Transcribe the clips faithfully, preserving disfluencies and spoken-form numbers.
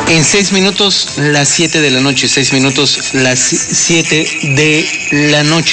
En seis minutos, las siete de la noche, seis minutos, las siete de la noche.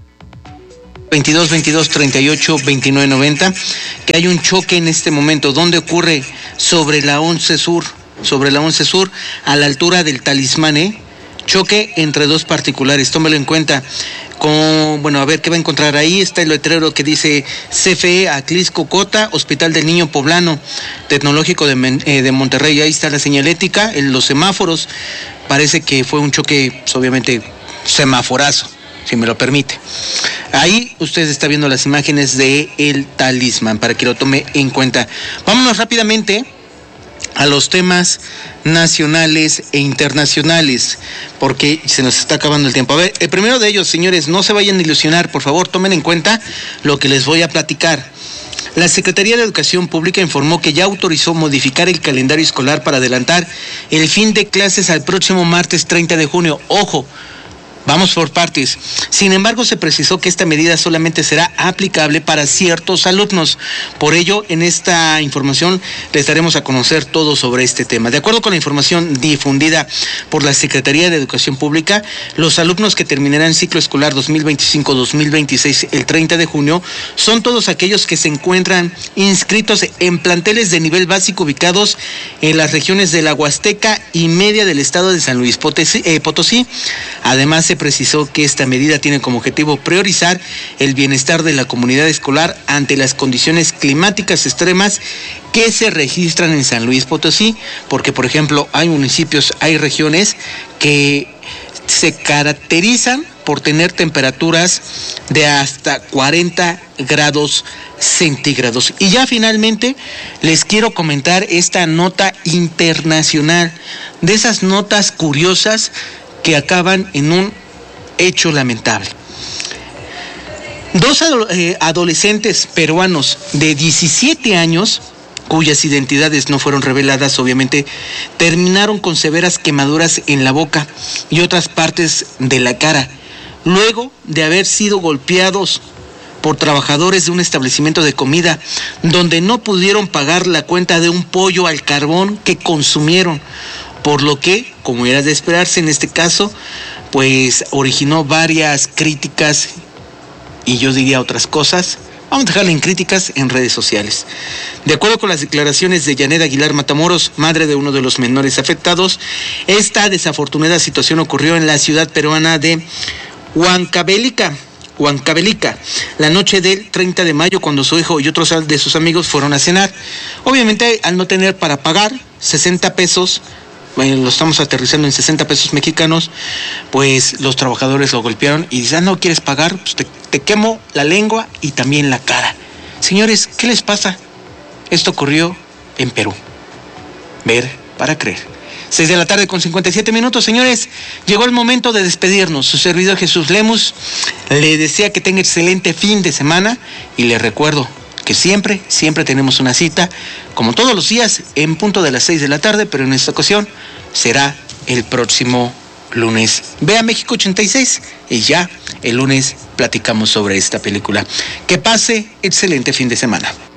veintidós, veintidós, treinta y ocho, veintinueve, noventa, que hay un choque en este momento. ¿Dónde ocurre? Sobre la once Sur, sobre la once Sur, a la altura del Talismán, ¿eh? Choque entre dos particulares, tómelo en cuenta. Con, bueno, a ver qué va a encontrar ahí. Está el letrero que dice C F E Atlisco Cota, Hospital del Niño Poblano, Tecnológico de, eh, de Monterrey. Ahí está la señalética, en los semáforos. Parece que fue un choque, pues, obviamente, semaforazo, si me lo permite. Ahí usted está viendo las imágenes de el Talismán, para que lo tome en cuenta. Vámonos rápidamente a los temas nacionales e internacionales, porque se nos está acabando el tiempo. A ver, el primero de ellos, señores, no se vayan a ilusionar, por favor, tomen en cuenta lo que les voy a platicar. La Secretaría de Educación Pública informó que ya autorizó modificar el calendario escolar para adelantar el fin de clases al próximo martes treinta de junio. Ojo, vamos por partes. Sin embargo, se precisó que esta medida solamente será aplicable para ciertos alumnos. Por ello, en esta información les daremos a conocer todo sobre este tema. De acuerdo con la información difundida por la Secretaría de Educación Pública, los alumnos que terminarán ciclo escolar dos mil veinticinco dos mil veintiséis el treinta de junio son todos aquellos que se encuentran inscritos en planteles de nivel básico ubicados en las regiones de la Huasteca y media del estado de San Luis Potosí. Eh, Potosí. Además, se precisó que esta medida tiene como objetivo priorizar el bienestar de la comunidad escolar ante las condiciones climáticas extremas que se registran en San Luis Potosí, porque, por ejemplo, hay municipios, hay regiones que se caracterizan por tener temperaturas de hasta cuarenta grados centígrados. Y ya finalmente les quiero comentar esta nota internacional, de esas notas curiosas que acaban en un hecho lamentable. Dos ado- eh, adolescentes peruanos de diecisiete años, cuyas identidades no fueron reveladas, obviamente, terminaron con severas quemaduras en la boca y otras partes de la cara, luego de haber sido golpeados por trabajadores de un establecimiento de comida, donde no pudieron pagar la cuenta de un pollo al carbón que consumieron, por lo que, como era de esperarse en este caso, pues originó varias críticas y yo diría otras cosas. Vamos a dejarle en críticas en redes sociales. De acuerdo con las declaraciones de Janet Aguilar Matamoros, madre de uno de los menores afectados, esta desafortunada situación ocurrió en la ciudad peruana de Huancavelica, Huancavelica, la noche del treinta de mayo, cuando su hijo y otros de sus amigos fueron a cenar. Obviamente, al no tener para pagar sesenta pesos, bueno, lo estamos aterrizando en sesenta pesos mexicanos, pues los trabajadores lo golpearon y dicen, ah, no quieres pagar, pues te, te quemo la lengua y también la cara. Señores, ¿qué les pasa? Esto ocurrió en Perú. Ver para creer. seis de la tarde con cincuenta y siete minutos, señores. Llegó el momento de despedirnos. Su servidor Jesús Lemus le desea que tenga excelente fin de semana y le recuerdo que siempre, siempre tenemos una cita, como todos los días, en punto de las seis de la tarde, pero en esta ocasión será el próximo lunes. Ve a México ochenta y seis y ya el lunes platicamos sobre esta película. Que pase excelente fin de semana.